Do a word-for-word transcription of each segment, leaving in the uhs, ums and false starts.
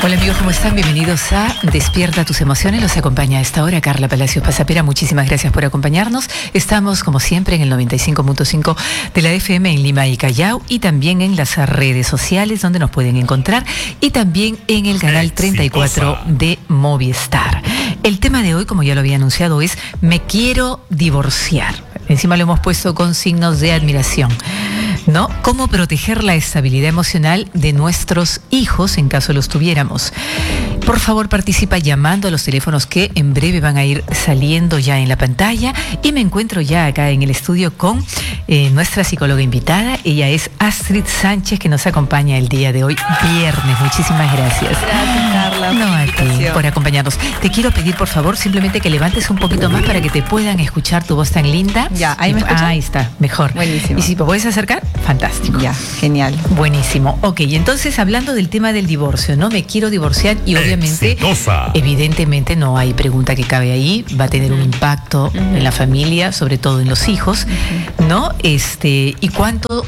Hola amigos, ¿cómo están? Bienvenidos a Despierta tus emociones. Los acompaña a esta hora Carla Palacios Pasapera. Muchísimas gracias por acompañarnos. Estamos, como siempre, en el noventa y cinco punto cinco de la F M en Lima y Callao, y también en las redes sociales donde nos pueden encontrar, y también en el canal treinta y cuatro de Movistar. El tema de hoy, como ya lo había anunciado, es me quiero divorciar. Encima lo hemos puesto con signos de admiración, ¿no? ¿Cómo proteger la estabilidad emocional de nuestros hijos en caso los tuviéramos? Por favor, participa llamando a los teléfonos que en breve van a ir saliendo ya en la pantalla. Y me encuentro ya acá en el estudio con eh, nuestra psicóloga invitada. Ella es Astrid Sánchez, que nos acompaña el día de hoy, viernes. Muchísimas gracias. Gracias, Carla. No, a ti por acompañarnos. Te quiero pedir, por favor, simplemente que levantes un poquito más para que te puedan escuchar, tu voz tan linda. Ya, ahí me escuchan. Ahí está, mejor. Buenísimo. Y si me puedes acercar, fantástico. Ya, genial. Buenísimo. Ok, entonces hablando del tema del divorcio, ¿no? Me quiero divorciar y obviamente, Exitosa. evidentemente no hay pregunta que cabe ahí, va a tener un impacto uh-huh. en la familia, sobre todo en los hijos, uh-huh. ¿no? Este, y cuánto,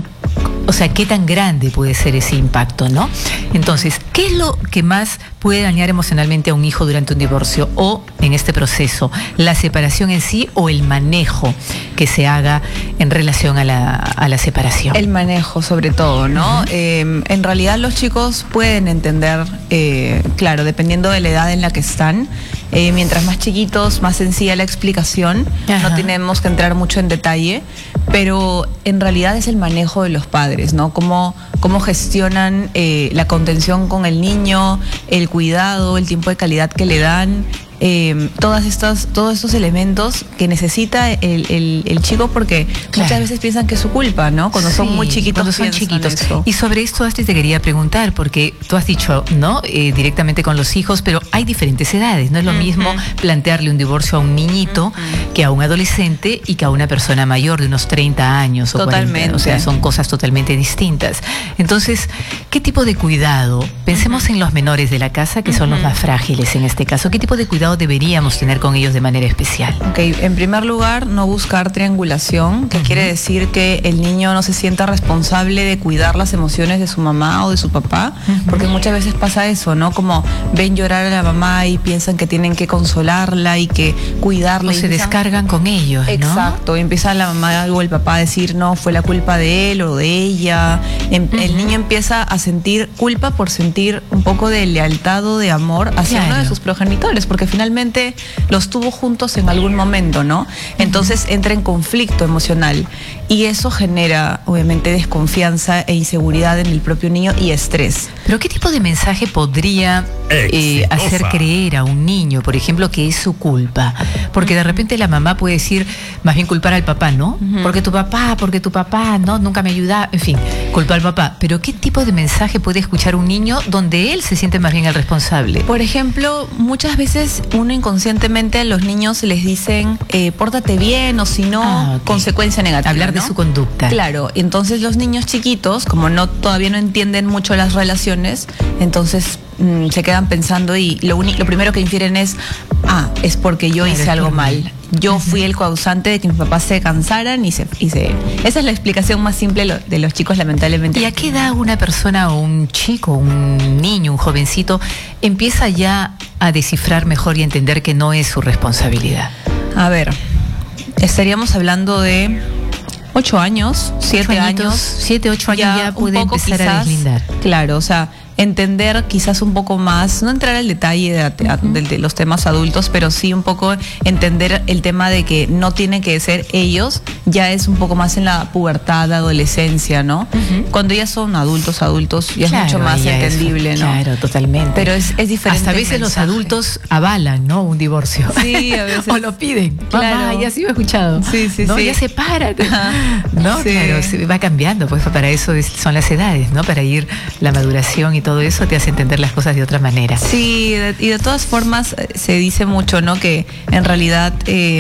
o sea, qué tan grande puede ser ese impacto, ¿no? Entonces, ¿qué es lo que más puede dañar emocionalmente a un hijo durante un divorcio o en este proceso? ¿La separación en sí o el manejo que se haga en relación a la, a la separación? El manejo, sobre todo, ¿no? Uh-huh. Eh, en realidad los chicos pueden entender, eh, claro, dependiendo de la edad en la que están, eh, mientras más chiquitos, más sencilla la explicación, Ajá. no tenemos que entrar mucho en detalle, pero en realidad es el manejo de los padres, ¿no? Cómo, cómo gestionan eh, la contención con el niño, el cuidado, el tiempo de calidad que le dan, eh, todas estas, todos estos elementos que necesita el, el, el chico, porque claro. muchas veces piensan que es su culpa, ¿no? Cuando sí, son muy chiquitos. Cuando son chiquitos. Eso. Y sobre esto, Astrid, te quería preguntar, porque tú has dicho, ¿no? Eh, directamente con los hijos, pero hay diferentes edades. No es lo uh-huh. mismo plantearle un divorcio a un niñito uh-huh. que a un adolescente y que a una persona mayor de unos treinta años o totalmente. cuarenta. O sea, son cosas totalmente distintas. Entonces, ¿qué tipo de cuidado? Pensemos uh-huh. en los menores de la casa, que uh-huh. son los más frágiles en este caso. ¿Qué tipo de cuidado deberíamos tener con ellos de manera especial? Ok, en primer lugar, no buscar triangulación, que uh-huh. quiere decir que el niño no se sienta responsable de cuidar las emociones de su mamá o de su papá, uh-huh. porque muchas veces pasa eso, ¿no? Como ven llorar a la mamá y piensan que tienen que consolarla y que cuidarla. O se empiezan... descargan con ellos, ¿no? Exacto, y empieza la mamá o el papá a decir, no, fue la culpa de él o de ella. El uh-huh. niño empieza a sentir culpa por sentir un poco de lealtad o de amor hacia claro. uno de sus progenitores, porque finalmente los tuvo juntos en algún momento, ¿no? Entonces uh-huh. entra en conflicto emocional y eso genera obviamente desconfianza e inseguridad en el propio niño y estrés. ¿Pero qué tipo de mensaje podría eh, hacer creer a un niño, por ejemplo, que es su culpa? Porque de repente la mamá puede decir, más bien culpar al papá, ¿no? Uh-huh. Porque tu papá, porque tu papá, ¿no? Nunca me ayuda, en fin, culpar al papá. Pero ¿qué tipo de mensaje puede escuchar un niño donde él se siente más bien el responsable? Por ejemplo, muchas veces uno inconscientemente a los niños les dicen, eh, pórtate bien, o si no, ah, okay. consecuencia negativa. Hablar ¿no? de su conducta. Claro, entonces los niños chiquitos, como no todavía no entienden mucho las relaciones, entonces mmm, se quedan pensando y lo, uni- lo primero que infieren es, ah, es porque yo claro, hice algo mal. Yo fui el causante de que mis papás se cansaran y se, y se... Esa es la explicación más simple de los chicos, lamentablemente. ¿Y a qué edad una persona o un chico, un niño, un jovencito, empieza ya a descifrar mejor y a entender que no es su responsabilidad? A ver, estaríamos hablando de ocho años, siete años. Siete, ocho años ya, ya puede empezar quizás, a deslindar. Claro, o sea, entender quizás un poco más, no entrar al detalle de, uh-huh. de, de los temas adultos, pero sí un poco entender el tema de que no tienen que ser ellos, ya es un poco más en la pubertad, adolescencia, ¿no? Uh-huh. Cuando ya son adultos, adultos, ya claro, es mucho más entendible, eso, ¿no? Claro, totalmente. Pero es, es diferente. Hasta a veces los adultos avalan, ¿no? Un divorcio. Sí, a veces. O lo piden. Claro. Mamá, ya sí lo he escuchado. Sí, sí, no, sí. ya sepárate. No, sí. claro, se va cambiando, pues para eso es, son las edades, ¿no? Para ir la maduración y todo eso te hace entender las cosas de otra manera. Sí, de, y de todas formas se dice mucho, ¿no? Que en realidad eh,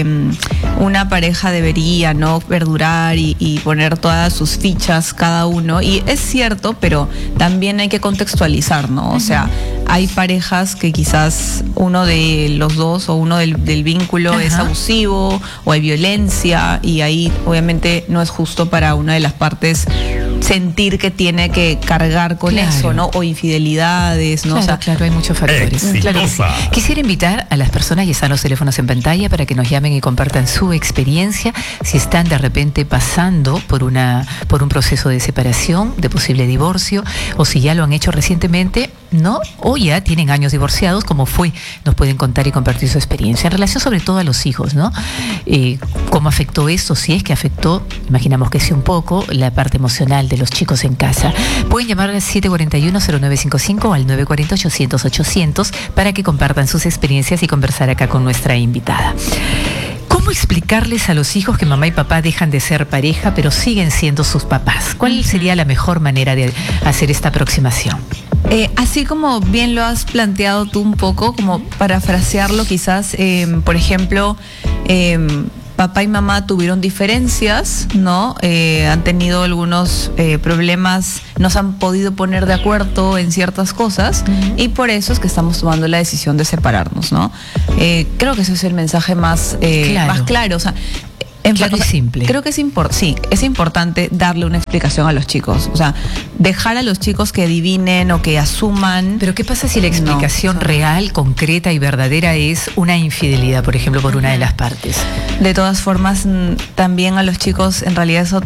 una pareja debería, ¿no? Perdurar y, y poner todas sus fichas cada uno. Y es cierto, pero también hay que contextualizar, ¿no? O sea, hay parejas que quizás uno de los dos o uno del, del vínculo Ajá. es abusivo o hay violencia y ahí obviamente no es justo para una de las partes sentir que tiene que cargar con claro. eso, ¿no? O infidelidades, ¿no? Claro, o sea, claro, hay muchos factores. Claro que sí. Quisiera invitar a las personas, y están los teléfonos en pantalla, para que nos llamen y compartan su experiencia, si están de repente pasando por una por un proceso de separación, de posible divorcio, o si ya lo han hecho recientemente, ¿no? O ya tienen años divorciados, como fue, nos pueden contar y compartir su experiencia en relación sobre todo a los hijos, ¿no? Eh, ¿Cómo afectó esto? Si es que afectó, imaginamos que sí un poco, la parte emocional de los chicos en casa. Pueden llamar al siete cuatro uno, cero nueve cinco cinco o al nueve cuatro cero, ochocientos, ochocientos para que compartan sus experiencias y conversar acá con nuestra invitada. ¿Cómo explicarles a los hijos que mamá y papá dejan de ser pareja pero siguen siendo sus papás? ¿Cuál sería la mejor manera de hacer esta aproximación? Eh, así como bien lo has planteado tú un poco, como parafrasearlo quizás, eh, por ejemplo, eh, papá y mamá tuvieron diferencias, ¿no? Eh, han tenido algunos eh, problemas, no se han podido poner de acuerdo en ciertas cosas, uh-huh. y por eso es que estamos tomando la decisión de separarnos, ¿no? Eh, creo que ese es el mensaje más, eh, claro. más claro, o sea, En claro y simple. Creo que es, impor sí, es importante darle una explicación a los chicos. O sea, dejar a los chicos que adivinen o que asuman. Pero ¿qué pasa si la explicación no, real, concreta y verdadera es una infidelidad, por ejemplo, por una de las partes? De todas formas, también a los chicos en realidad eso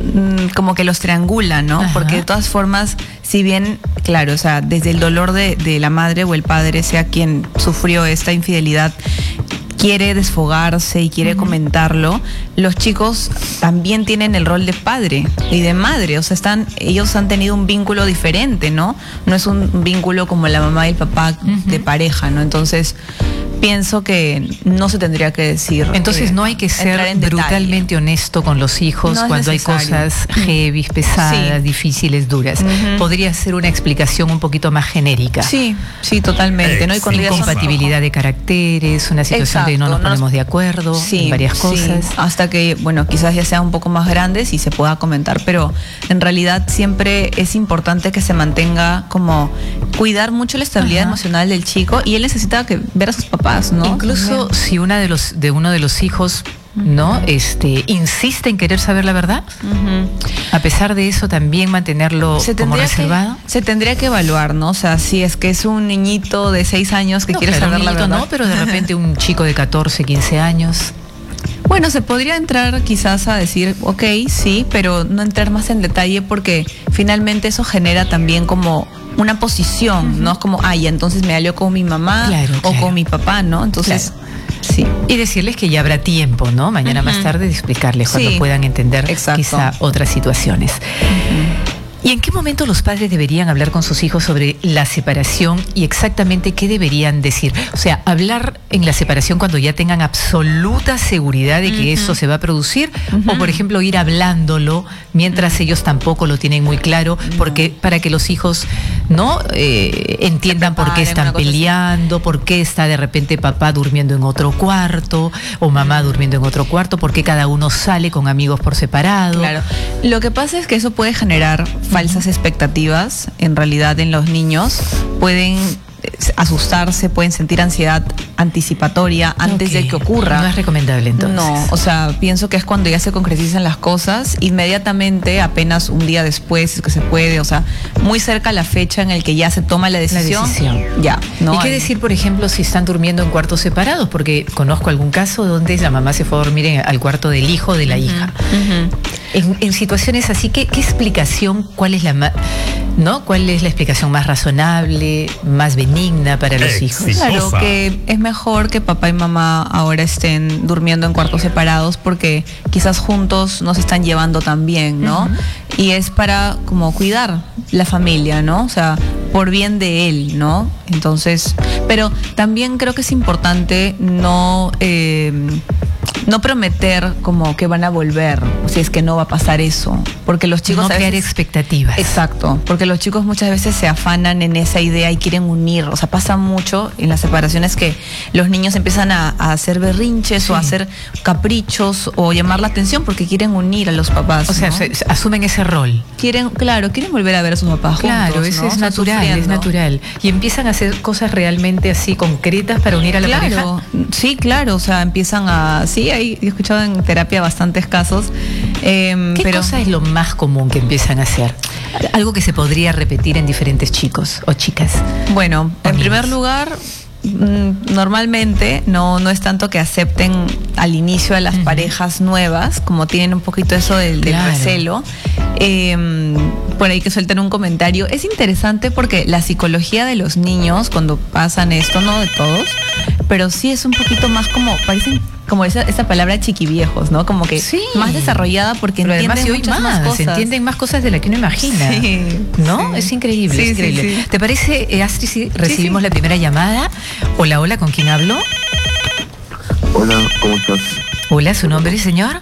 como que los triangula, ¿no? Ajá. Porque de todas formas, si bien, claro, o sea, desde el dolor de, de la madre o el padre, sea quien sufrió esta infidelidad, quiere desfogarse y quiere uh-huh. comentarlo, los chicos también tienen el rol de padre y de madre, o sea, están, ellos han tenido un vínculo diferente, ¿no? No es un vínculo como la mamá y el papá uh-huh. de pareja, ¿no? Entonces, pienso que no se tendría que decir. Entonces eh, no hay que ser brutalmente honesto con los hijos no cuando hay cosas heavy, pesadas, sí. difíciles, duras. Uh-huh. Podría ser una explicación un poquito más genérica. Sí, sí, totalmente. ¿No? Y con incompatibilidad de caracteres, una situación de no nos ponemos de acuerdo sí, en varias cosas. Sí. Hasta que, bueno, quizás ya sean un poco más grandes y se pueda comentar, pero en realidad siempre es importante que se mantenga como cuidar mucho la estabilidad Ajá. emocional del chico, y él necesita que ver a sus papás, ¿no? Incluso Bien. si una de los de uno de los hijos ¿no? Este, insiste en querer saber la verdad, uh-huh. a pesar de eso también mantenerlo se como reservado. Que, se tendría que evaluar, ¿no? O sea, si es que es un niñito de seis años que no, quiere claro, saber la verdad. No, pero de repente un chico de catorce, quince años. Bueno, se podría entrar quizás a decir, ok, sí, pero no entrar más en detalle porque finalmente eso genera también como una posición, uh-huh. ¿no? Es como, ay, entonces me alió con mi mamá claro, o claro. con mi papá, ¿no? Entonces... Claro. Sí. Y decirles que ya habrá tiempo, ¿no? Mañana uh-huh. más tarde de explicarles cuando sí. puedan entender Exacto. quizá otras situaciones. Uh-huh. ¿Y en qué momento los padres deberían hablar con sus hijos sobre la separación y exactamente qué deberían decir? O sea, hablar en la separación cuando ya tengan absoluta seguridad de que uh-huh. eso se va a producir, uh-huh. o por ejemplo ir hablándolo mientras uh-huh. ellos tampoco lo tienen muy claro, porque para que los hijos no eh, entiendan por qué están peleando, por qué está de repente papá durmiendo en otro cuarto o mamá durmiendo en otro cuarto, por qué cada uno sale con amigos por separado. Claro. Lo que pasa es que eso puede generar falsas expectativas, en realidad en los niños pueden asustarse, pueden sentir ansiedad anticipatoria antes okay. de que ocurra. No es recomendable entonces. No, o sea, pienso que es cuando ya se concretizan las cosas, inmediatamente, apenas un día después, es que se puede, o sea, muy cerca a la fecha en el que ya se toma la decisión. La decisión. Ya. No ¿Y qué hay... decir, por ejemplo, si están durmiendo en cuartos separados? Porque conozco algún caso donde la mamá se fue a dormir en, al cuarto del hijo de la uh-huh. hija. Uh-huh. En, en situaciones así, ¿qué, qué explicación, cuál es la ma- ¿no? ¿Cuál es la explicación más razonable, más benigna para los Exitosa. hijos? Claro, que es mejor que papá y mamá ahora estén durmiendo en cuartos separados porque quizás juntos no se están llevando tan bien, ¿no? Uh-huh. Y es para como cuidar la familia, ¿no? O sea, por bien de él, ¿no? Entonces, pero también creo que es importante no... Eh, no prometer como que van a volver, si es que no va a pasar eso, porque los chicos no a crear veces, expectativas. Exacto, porque los chicos muchas veces se afanan en esa idea y quieren unir, o sea, pasa mucho en las separaciones que los niños empiezan a, a hacer berrinches sí. o a hacer caprichos o llamar la atención porque quieren unir a los papás. O sea, ¿no? se, se asumen ese rol. Quieren, claro, quieren volver a ver a sus papás claro, juntos. Claro, ¿no? eso es natural, es natural. Y empiezan a hacer cosas realmente así concretas para unir a la claro, pareja. Sí, claro, o sea, empiezan a, sí, hay hay, he escuchado en terapia bastantes casos. Eh, ¿Qué pero, cosa es lo más común que empiezan a hacer? Algo que se podría repetir en diferentes chicos o chicas. Bueno, o en niños. primer lugar, normalmente no, no es tanto que acepten al inicio a las uh-huh. parejas nuevas, como tienen un poquito eso del, del claro. recelo. Eh, por ahí que suelten un comentario. Es interesante porque la psicología de los niños, cuando pasan esto, no de todos, pero sí es un poquito más como, parecen como esa, esa palabra chiquiviejos, ¿no? Como que sí. más desarrollada porque pero entienden además, muchas más, más cosas. entienden más cosas de las que uno imagina. Sí, ¿No? Sí. Es increíble, Sí, es increíble. Sí, sí. ¿Te parece, eh, Astrid, si recibimos sí, sí. la primera llamada? Hola, hola, ¿con quién hablo? Hola, ¿cómo estás? Hola, ¿su nombre, señor?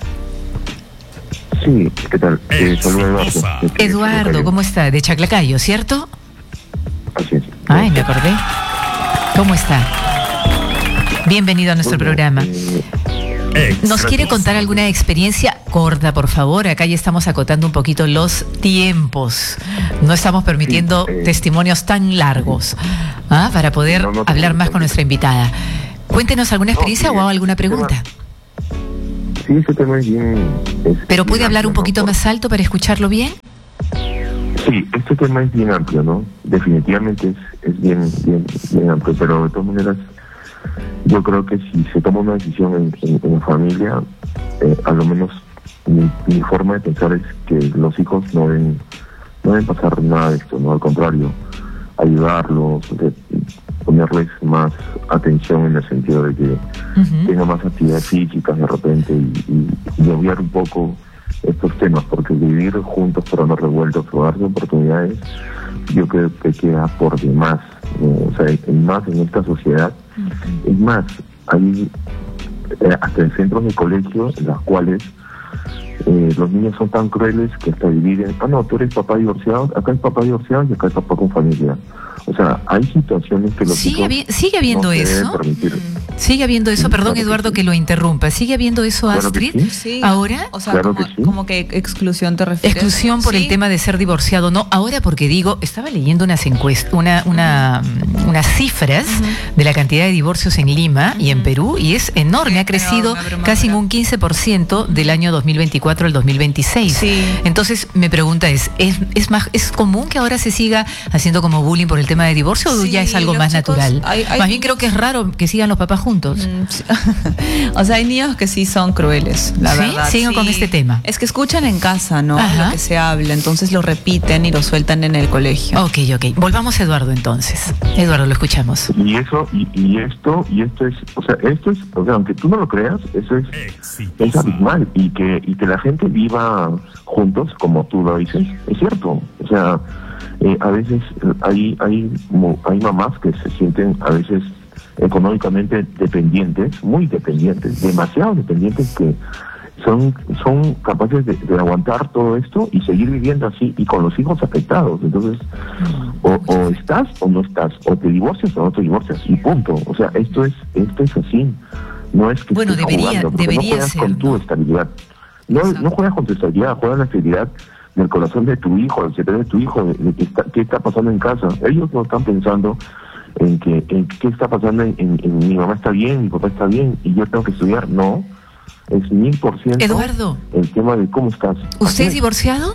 Sí, ¿qué tal? Eh, saludo a Eduardo. Eduardo, ¿cómo está? De Chaclacayo, ¿cierto? Así es. Ay, me acordé. ¿Cómo está? Bienvenido a nuestro Bueno, programa. Eh, ¿Nos quiere contar alguna experiencia corta, por favor? Acá ya estamos acotando un poquito los tiempos. No estamos permitiendo sí, eh, testimonios tan largos, ¿ah? Para poder no, no hablar más con nuestra invitada. Cuéntenos alguna experiencia no, o alguna pregunta. Tema, sí, ese tema es bien... Es ¿Pero puede bien hablar un amplio, poquito ¿no? más alto para escucharlo bien? Sí, este tema es bien amplio, ¿no? Definitivamente es, es bien, bien, bien amplio, pero de todas maneras yo creo que si se toma una decisión en, en, en familia, eh, a lo menos mi, mi forma de pensar es que los hijos no deben, no deben pasar nada de esto, ¿no? Al contrario, ayudarlos, de, ponerles más atención en el sentido de que uh-huh. tengan más actividades físicas de repente y, y, y obviar un poco estos temas, porque vivir juntos pero no revueltos o darse oportunidades, yo creo que queda por demás, ¿no? O sea, en más en esta sociedad. Uh-huh. Es más, hay eh, hasta en centros de colegio en las cuales eh, los niños son tan crueles que hasta dividen, ah no, tú eres papá divorciado, acá es papá divorciado y acá es papá con familia. O sea, hay situaciones que los sigue, hijos habi- sigue habiendo no se eso. deben permitir. Sigue habiendo eso, Sí, perdón claro Eduardo que, sí. que lo interrumpa, ¿sigue habiendo eso, Claro Astrid? que sí. Sí. ¿Ahora? O sea, Claro como, que sí. como que exclusión te refieres. Exclusión por Sí. el tema de ser divorciado, no. Ahora porque digo, estaba leyendo unas encuestas, una, una, uh-huh. unas cifras uh-huh. de la cantidad de divorcios en Lima uh-huh. y en Perú, y es enorme, sí, ha crecido enorme, casi en un quince por ciento del año dos mil veinticuatro al dos mil veintiséis. Sí. Entonces, mi pregunta es, ¿es, es más, ¿es común que ahora se siga haciendo como bullying por el tema de divorcio o Sí, ya es algo más chicos, natural? Hay, hay... Más bien creo que es raro que sigan los papás juntos. Mm, sí. O sea, hay niños que sí son crueles, la ¿Sí? verdad. Sigan sí. con este tema. Es que escuchan en casa, ¿no? Ajá. Lo que se habla, entonces lo repiten y lo sueltan en el colegio. Ok, ok. Volvamos a Eduardo entonces. Eduardo, lo escuchamos. Y eso, y, y esto, y esto es, o sea, esto es, o sea, aunque tú no lo creas, eso es, es abismal, y que, y que la gente viva juntos, como tú lo dices, es cierto. O sea, eh, a veces hay, hay, hay mamás que se sienten a veces económicamente dependientes, muy dependientes, demasiado dependientes, que son son capaces de, de aguantar todo esto y seguir viviendo así y con los hijos afectados. Entonces, o, o estás o no estás, o te divorcias o no te divorcias, y punto. O sea, esto es esto es así. No es que bueno, estés debería, jugando, porque debería no juegas ser, con ¿no? tu estabilidad. No, no juegas con tu estabilidad, juegas la estabilidad del corazón de tu hijo, del cerebro de tu hijo, de, de qué, está, qué está pasando en casa. Ellos no están pensando en que en qué está pasando, en, en, en mi mamá está bien, mi papá está bien y yo tengo que estudiar. No, es mil por ciento Eduardo, el tema de cómo estás. ¿usted Así es divorciado?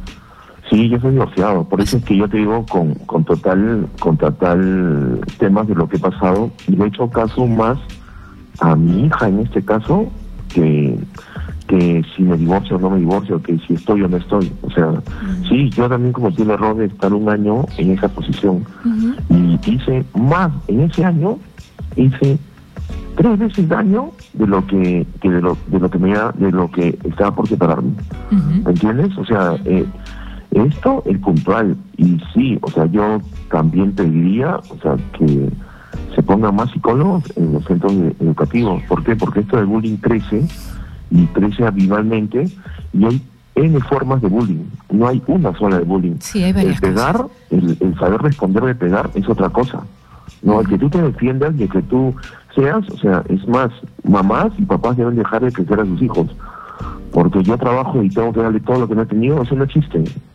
Sí, yo soy divorciado, por eso es que yo te digo con, con total con total temas de lo que he pasado, y le he hecho caso más a mi hija en este caso que que si me divorcio o no me divorcio, que si estoy o no estoy. O sea, uh-huh. sí, yo también cometí el error de estar un año en esa posición. Uh-huh. Y hice más, en ese año, hice tres veces daño de lo que, que de lo de lo que me de lo que estaba por separarme. Uh-huh. ¿Me entiendes? O sea, eh, esto es puntual. Y sí, o sea, yo también pediría, o sea, que se pongan más psicólogos en los centros de, educativos. ¿Por qué? Porque esto de bullying crece y crece avivalmente, y hay N formas de bullying, no hay una sola de bullying. Sí, hay varias el pegar, cosas. El, el saber responder de pegar es otra cosa. No, el que tú te defiendas y el que tú seas, o sea, es más, mamás y papás deben dejar de crecer a sus hijos, porque yo trabajo y tengo que darle todo lo que no he tenido, eso no existe.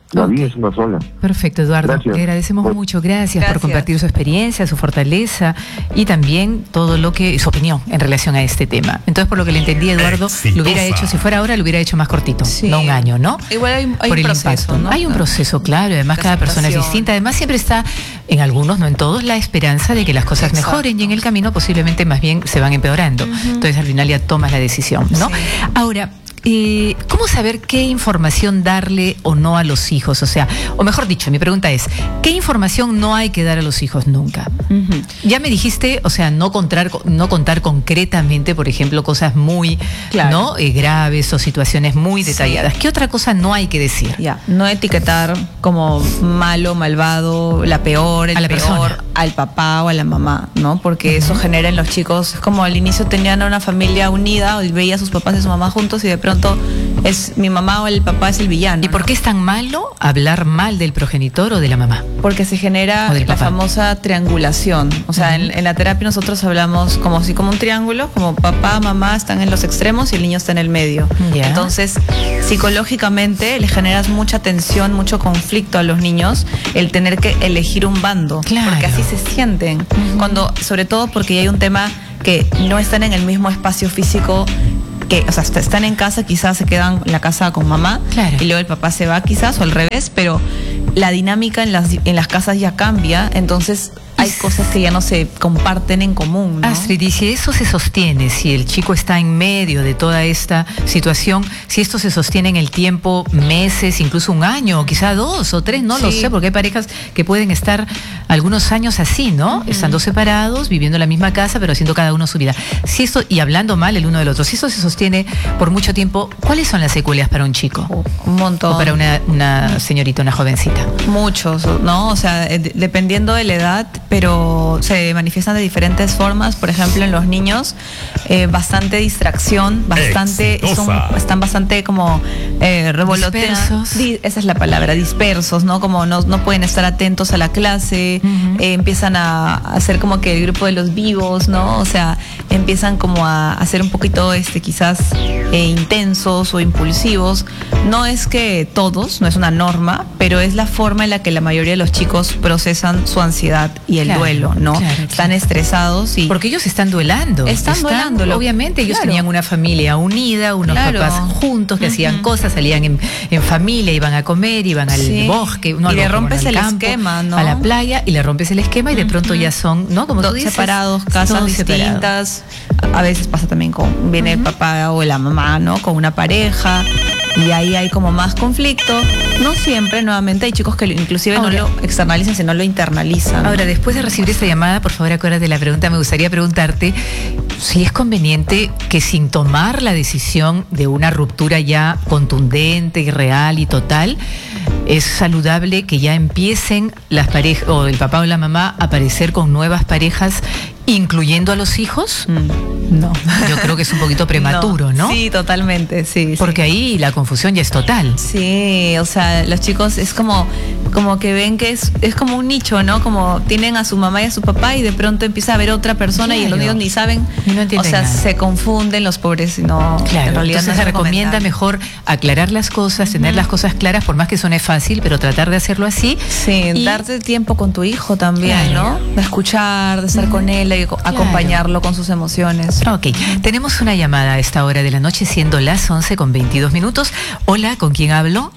La Ok. vida es una sola. Perfecto, Eduardo. Gracias. Le agradecemos Bueno. mucho. Gracias, Gracias. por compartir su experiencia, su fortaleza y también todo lo que, su opinión en relación a este tema. Entonces, por lo que le entendí, Eduardo, Exitosa. lo hubiera hecho, si fuera ahora, lo hubiera hecho más cortito, Sí. no un año, ¿no? Igual hay, hay Por un el proceso, impacto. ¿no? Hay un proceso, claro, además De cada persona es aceptación. distinta. Además, siempre está, en algunos, no en todos, la esperanza de que las cosas Exacto. mejoren y en el camino posiblemente más bien se van empeorando. Entonces, al final ya tomas la decisión, ¿no? Sí. Ahora, eh, ¿cómo saber qué información darle o no a los hijos? O sea, o mejor dicho, mi pregunta es, ¿qué información no hay que dar a los hijos nunca? Ujú. Ya me dijiste, o sea, no contar, no contar concretamente, por ejemplo, cosas muy Claro. ¿no? Eh, graves o situaciones muy Sí. detalladas. ¿Qué otra cosa no hay que decir? Ya, no etiquetar como malo, malvado, la peor, el A la peor, persona. al papá o a la mamá, ¿no? Porque eso genera en los chicos, es como al inicio tenían una familia unida, y veía a sus papás y su mamá juntos y de pronto es mi mamá o el papá es el villano. ¿Y por ¿no? qué es tan malo hablar mal del progenitor o de la mamá? Porque se genera O del la papá. famosa triangulación. O sea, en, en la terapia nosotros hablamos como si como un triángulo, como papá, mamá están en los extremos y el niño está en el medio. Ya. Entonces, psicológicamente le generas mucha tensión, mucho conflicto a los niños el tener que elegir un bando. Claro. Porque así se sienten. Cuando, sobre todo porque ya hay un tema que no están en el mismo espacio físico. Que, o sea, est- están en casa, quizás se quedan en la casa con mamá Claro. y luego el papá se va quizás o al revés, pero la dinámica en las, en las casas ya cambia, entonces hay cosas que ya no se comparten en común, ¿no? Astrid, y si eso se sostiene, si el chico está en medio de toda esta situación, si esto se sostiene en el tiempo, meses, incluso un año, o quizá dos o tres, no lo Sí. sé, porque hay parejas que pueden estar algunos años así, ¿no? Estando separados, viviendo en la misma casa, pero haciendo cada uno su vida. Si esto, y hablando mal el uno del otro, si esto se sostiene por mucho tiempo, ¿cuáles son las secuelas para un chico? Un montón. O para una, una señorita, una jovencita. Muchos, ¿no? O sea, eh, de- dependiendo de la edad, pero se manifiestan de diferentes formas. Por ejemplo, en los niños, eh, bastante distracción, bastante, son, Exitosa. están bastante como eh, revoloteando. Dispersos. Di- esa es la palabra, dispersos, ¿no? Como no, no pueden estar atentos a la clase, Ujú. eh, empiezan a hacer como que el grupo de los vivos, ¿no? O sea, empiezan como a hacer un poquito, este, quizás eh, intensos o impulsivos. No es que todos, no es una norma, pero es la forma en la que la mayoría de los chicos procesan su ansiedad y el Claro, duelo, ¿no? claro, Están claro. estresados y Porque ellos están duelando. Están duelando, lo- Obviamente ellos claro. tenían una familia unida, unos Claro. papás juntos que hacían Ujú. cosas, salían en, en familia, iban a comer, iban al Sí. bosque. no Y al le bosque, rompes bueno, al el campo, esquema, ¿no? A la playa y le rompes el esquema y de pronto ya son, ¿no? Como tú Do- dices, separados, casas todos separados. distintas. A veces pasa también con, viene el papá o la mamá, ¿no? Con una pareja. Y ahí hay como más conflicto. No siempre, nuevamente, hay chicos que lo- inclusive Ahora- no lo externalizan, sino lo internalizan. Ahora, después de recibir esta llamada, por favor, acuérdate de la pregunta. Me gustaría preguntarte si es conveniente que sin tomar la decisión de una ruptura ya contundente y real y total, es saludable que ya empiecen las parejas o el papá o la mamá a aparecer con nuevas parejas, incluyendo a los hijos. Mm. No, yo creo que es un poquito prematuro, ¿no? Sí, totalmente, sí. sí. Porque ahí la confusión ya es total. Sí, o sea, los chicos es como, como que ven que es, es como un nicho, ¿no? Como tienen a su mamá y a su papá y de pronto empieza a ver otra persona y Claro. los niños ni saben. Y no entienden o sea, nada. se confunden los pobres y no. Claro, en realidad entonces no es se recomienda recomendable. mejor aclarar las cosas, tener las cosas claras, por más que suene fácil, pero tratar de hacerlo así. Sí, Y- darte tiempo con tu hijo también, Claro. ¿no? De escuchar, de estar con él, de co- acompañarlo con sus emociones. Ok, tenemos una llamada a esta hora de la noche, siendo las once con veintidós minutos. Hola, ¿con quién hablo?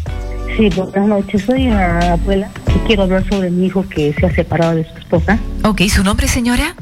Sí, buenas noches. Soy una abuela que quiero hablar sobre mi hijo que se ha separado de su esposa, Ok, ¿su nombre, señora?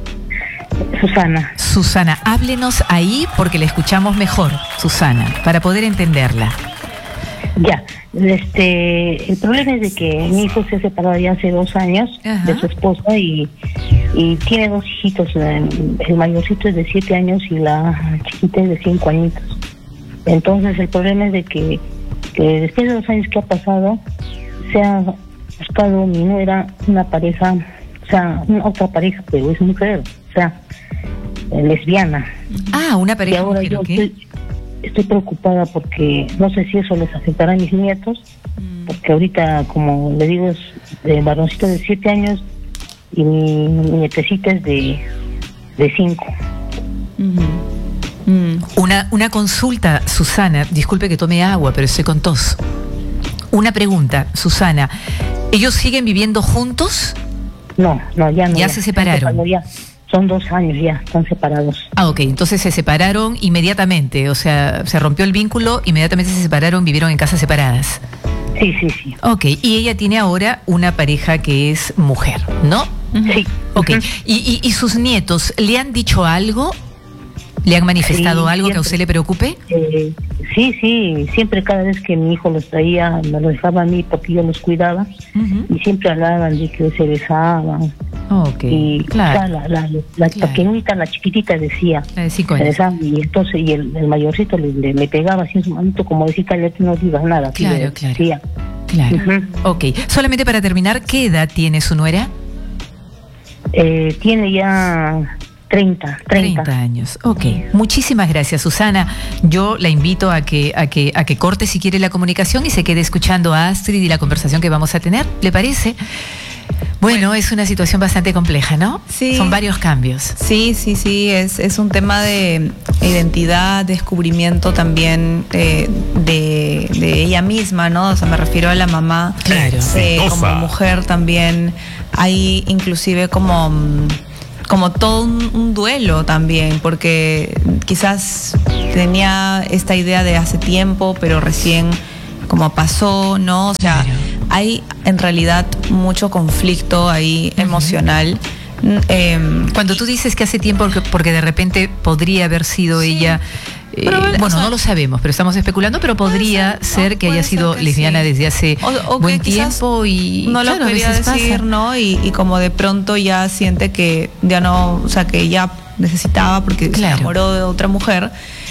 Susana. Susana, háblenos ahí porque le escuchamos mejor, Susana, para poder entenderla. Ya, este, el problema es de que mi hijo se ha separado ya hace dos años Ajá. de su esposa y, y tiene dos hijitos. El, el mayorcito es de siete años y la chiquita es de cinco añitos. Entonces el problema es de que, que después de los años que ha pasado se ha buscado mi nuera una pareja, o sea, una otra pareja, pero es mujer, o sea, eh, lesbiana. Ah, una Y pareja ahora mujer, yo ¿ok? estoy, estoy preocupada porque no sé si eso les afectará a mis nietos, porque ahorita, como le digo, es de varoncito de siete años y mi nietecita es de, de cinco. Mm. Una, una consulta, Susana, disculpe que tome agua, pero estoy con tos. Una pregunta, Susana, ¿ellos siguen viviendo juntos? No, no, ya no. Ya, ya se separaron. Ya. Son dos años ya, están separados. Ah, ok, entonces se separaron inmediatamente, o sea, se rompió el vínculo, inmediatamente se separaron, vivieron en casas separadas. Sí, sí, sí. Ok, y ella tiene ahora una pareja que es mujer, ¿no? Sí. Ok, ¿Y, y, y sus nietos le han dicho algo? ¿Le han manifestado sí, algo siempre. que a usted le preocupe? Eh, sí, sí, siempre cada vez que mi hijo los traía, me los dejaba a mí porque yo los cuidaba, uh-huh. y siempre hablaban de que se besaban. Ok, y claro. O sea, la, la, la claro. pequeñita, la chiquitita decía, la de cinco años. Y entonces, y el, el mayorcito le, le, le pegaba así en su manito como decía, que no digas nada. Claro, le, claro. Decía. Claro. Uh-huh. Ok, solamente para terminar, ¿qué edad tiene su nuera? Eh, tiene ya treinta, treinta. treinta años. Ok. Muchísimas gracias, Susana. Yo la invito a que, a que, a que corte si quiere la comunicación y se quede escuchando a Astrid y la conversación que vamos a tener. ¿Le parece? Bueno, bueno, es una situación bastante compleja, ¿no? Sí. Son varios cambios. Sí, sí, sí. Es, es un tema de identidad, descubrimiento también eh, de, de ella misma, ¿no? O sea, me refiero a la mamá. Claro. Eh, como mujer también. Hay inclusive como... como todo un, un duelo también, porque quizás tenía esta idea de hace tiempo, pero recién como pasó, ¿no? O sea, claro. hay en realidad mucho conflicto ahí uh-huh. emocional. Eh, Cuando tú dices que hace tiempo, porque de repente podría haber sido sí. ella... Pero, eh, bueno, o sea, no lo sabemos, pero estamos especulando, pero podría ser, ser ¿no? que haya sido que lesbiana sí. desde hace o, o buen tiempo y no claro, lo quería decir, pasa. ¿no? Y, y como de pronto ya siente que ya no, o sea, que ya necesitaba porque claro. se enamoró de otra mujer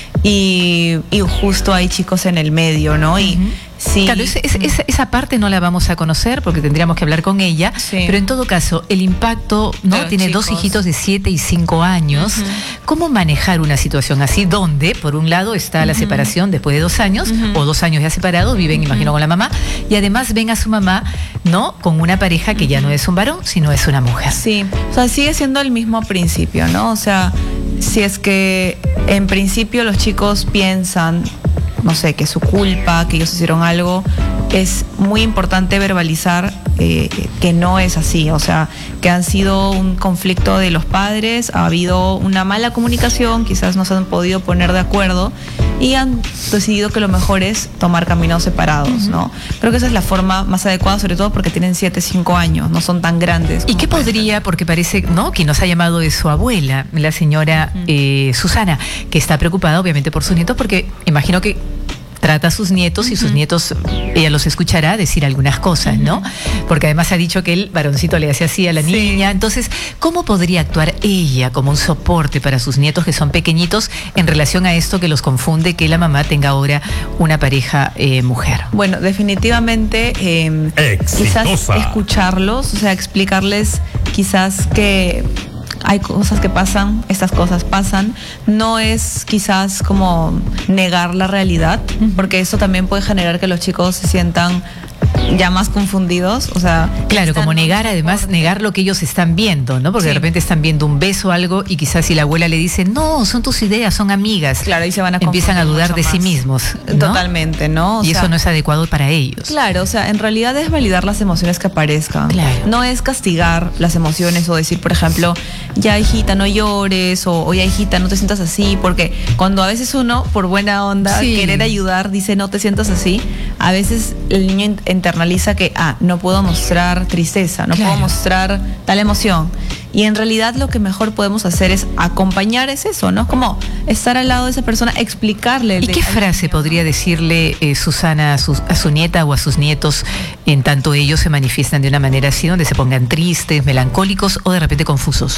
y, y justo hay chicos en el medio, ¿no? Y uh-huh. sí. Claro, es, es, es, esa parte no la vamos a conocer porque tendríamos que hablar con ella, sí. pero en todo caso, el impacto, ¿no? Pero tiene chicos. dos hijitos de siete y cinco años. Uh-huh. ¿Cómo manejar una situación así donde, por un lado, está uh-huh. la separación después de dos años, uh-huh. o dos años ya separados, viven, uh-huh. imagino, con la mamá, y además ven a su mamá, ¿no? Con una pareja que uh-huh. ya no es un varón, sino es una mujer. Sí, o sea, sigue siendo el mismo principio, ¿no? O sea, si es que en principio los chicos piensan, no sé, que es su culpa, que ellos hicieron algo, es muy importante verbalizar eh, que no es así, o sea, que han sido un conflicto de los padres, ha habido una mala comunicación, quizás no se han podido poner de acuerdo y han decidido que lo mejor es tomar caminos separados, uh-huh. ¿no? Creo que esa es la forma más adecuada, sobre todo porque tienen siete, cinco años, no son tan grandes. ¿Y qué podría, porque parece, ¿no?, que nos ha llamado de su abuela, la señora uh-huh. eh, Susana, que está preocupada obviamente por sus nietos, porque imagino que trata a sus nietos uh-huh. y sus nietos, ella los escuchará decir algunas cosas, ¿no? Uh-huh. Porque además ha dicho que el varoncito le hace así a la sí. niña. Entonces, ¿cómo podría actuar ella como un soporte para sus nietos que son pequeñitos en relación a esto que los confunde que la mamá tenga ahora una pareja eh, mujer? Bueno, definitivamente eh, quizás escucharlos, o sea, explicarles quizás que hay cosas que pasan, estas cosas pasan, no es quizás como negar la realidad, porque eso también puede generar que los chicos se sientan ya más confundidos, o sea... Claro, como negar, además, negar lo que ellos están viendo, ¿no? Porque sí. de repente están viendo un beso o algo y quizás si la abuela le dice, no, son tus ideas, son amigas. Claro, y se van a empiezan a dudar de sí mismos, ¿no? Totalmente, ¿no? O y sea, eso no es adecuado para ellos. Claro, o sea, en realidad es validar las emociones que aparezcan. Claro. No es castigar las emociones o decir, por ejemplo, ya hijita, no llores, o, o ya hijita, no te sientas así, porque cuando a veces uno, por buena onda, sí. querer ayudar, dice, no te sientas así, a veces el niño internaliza que, ah, no puedo mostrar tristeza, no claro. puedo mostrar tal emoción. Y en realidad lo que mejor podemos hacer es acompañar, es eso, ¿no? Como estar al lado de esa persona, explicarle. ¿Y qué frase podría decirle eh, Susana a su, a su nieta o a sus nietos en tanto ellos se manifiestan de una manera así, donde se pongan tristes, melancólicos o de repente confusos?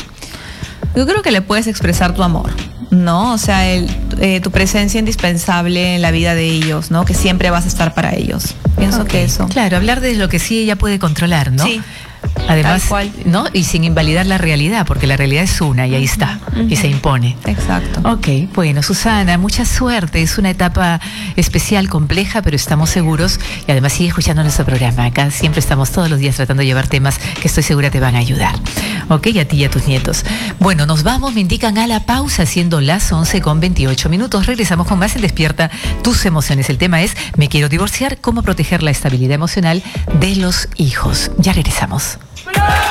Yo creo que le puedes expresar tu amor, ¿no? O sea, el, eh, tu presencia indispensable en la vida de ellos, ¿no? Que siempre vas a estar para ellos. Pienso okay. que eso. Claro, hablar de lo que sí ella puede controlar, ¿no? Sí. Además, ¿no? Y sin invalidar la realidad, porque la realidad es una y ahí está, uh-huh. y se impone. Exacto. Ok, bueno, Susana, mucha suerte. Es una etapa especial, compleja, pero estamos seguros. Y además sigue escuchando nuestro programa. Acá siempre estamos todos los días tratando de llevar temas que estoy segura te van a ayudar. Ok, a ti y a tus nietos. Bueno, nos vamos, me indican a la pausa, siendo las once con veintiocho minutos. Regresamos con más en Despierta tus emociones. El tema es, me quiero divorciar, cómo proteger la estabilidad emocional de los hijos. Ya regresamos.